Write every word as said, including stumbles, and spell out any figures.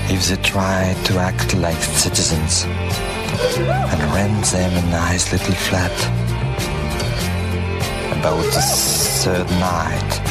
if they tried to act like citizens and rent them a nice little flat. About the third night,